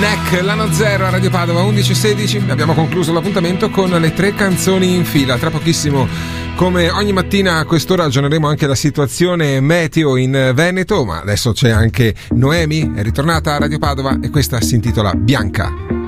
Neck, l'anno zero a Radio Padova 11:16. Abbiamo concluso l'appuntamento con le 3 canzoni in fila. Tra pochissimo, come ogni mattina a quest'ora, aggiorneremo anche la situazione meteo in Veneto, ma adesso c'è anche Noemi, è ritornata a Radio Padova e questa si intitola Bianca.